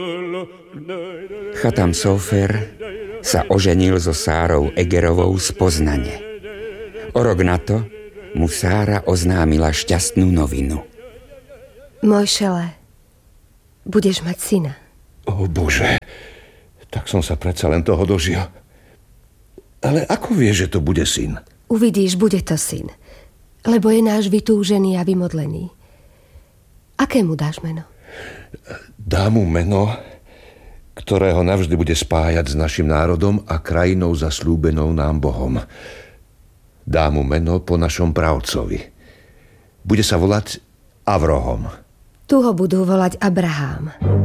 Chatam Sofer sa oženil so Sárou Egerovou z Poznane. O rok na to mu Sára oznámila šťastnú novinu. Mojšele, budeš mať syna. O Bože, tak som sa predsa len toho dožil. Ale ako vieš, že to bude syn? Uvidíš, bude to syn, lebo je náš vytúžený a vymodlený. Aké mu dáš meno? Dám mu meno, ktorého navždy bude spájať s našim národom a krajinou zasľúbenou nám Bohom. Dám mu meno po našom pravcovi. Bude sa volať Avrohom. Tu ho budú volať Abrahám.